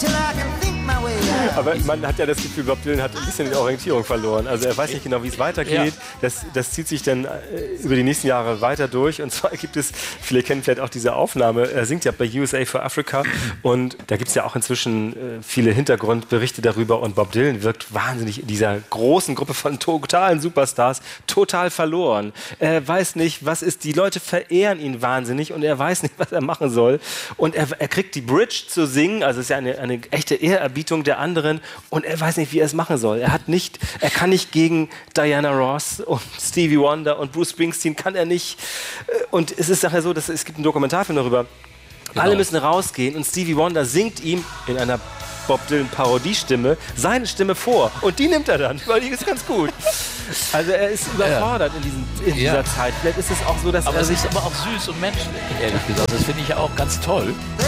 Aber man hat ja das Gefühl, Bob Dylan hat ein bisschen die Orientierung verloren. Also er weiß nicht genau, wie es weitergeht. Ja. Das zieht sich dann über die nächsten Jahre weiter durch. Und zwar gibt es, viele kennen vielleicht auch diese Aufnahme, er singt ja bei USA for Africa. Und da gibt es ja auch inzwischen viele Hintergrundberichte darüber. Und Bob Dylan wirkt wahnsinnig in dieser großen Gruppe von totalen Superstars total verloren. Er weiß nicht, was ist. Die Leute verehren ihn wahnsinnig und er weiß nicht, was er machen soll. Und er kriegt die Bridge zu singen. Also es ist ja eine echte Ehrerbietung der anderen. Und er weiß nicht, wie er es machen soll. Er kann nicht gegen Diana Ross und Stevie Wonder und Bruce Springsteen, kann er nicht. Und es ist nachher so, es gibt einen Dokumentarfilm darüber. Genau. Alle müssen rausgehen und Stevie Wonder singt ihm in einer Bob Dylan Parodiestimme seine Stimme vor. Und die nimmt er dann, weil die ist ganz gut. Also er ist überfordert in dieser Zeit. Vielleicht ist es auch so, dass aber es ist aber auch süß und menschlich, ehrlich gesagt. Das finde ich ja auch ganz toll.